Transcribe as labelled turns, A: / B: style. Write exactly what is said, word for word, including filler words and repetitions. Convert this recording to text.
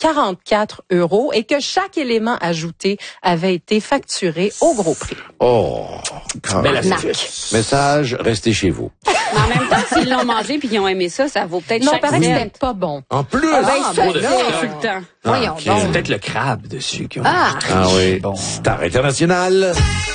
A: quarante-quatre euros et que chaque élément ajouté avait été facturé au gros prix.
B: Oh,
C: Belle
A: Arnaque.
C: astuce.
B: message, restez chez vous.
D: Mais en même temps, s'ils l'ont mangé puis qu'ils ont aimé ça, ça vaut peut-être
A: Non,
D: chaque
A: paraît que
D: cent.
A: c'était pas bon.
C: En plus,
D: Ah, ben,
C: trop
D: ça,
C: de
D: c'est
C: sucre.
D: insultant.
C: Ah,
A: Voyons
C: ok.
A: donc.
C: C'est peut-être le crabe dessus qui ont
D: Ah.
B: Ah oui,
C: Bon.
B: Star International.